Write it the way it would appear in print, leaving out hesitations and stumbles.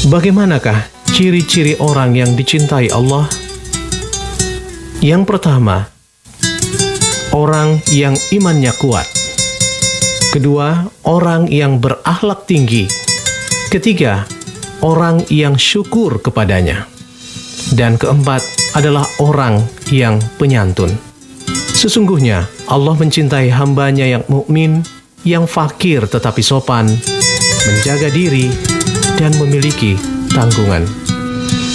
Bagaimanakah ciri-ciri orang yang dicintai Allah? Yang pertama, orang yang imannya kuat. Kedua, orang yang berakhlak tinggi. Ketiga, orang yang syukur kepadanya. Dan keempat adalah orang yang penyantun. Sesungguhnya Allah mencintai hamba-Nya yang mukmin, yang fakir tetapi sopan, menjaga diri, dan memiliki tanggungan.